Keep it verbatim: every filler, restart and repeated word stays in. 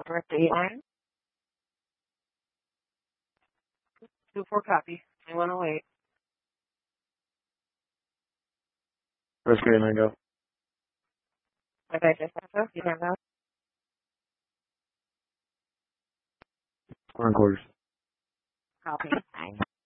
Direct eight nine. Two four copy. one oh eight. Rescue eight nine, go. Okay, just after. You can go. We're in quarters. Copy.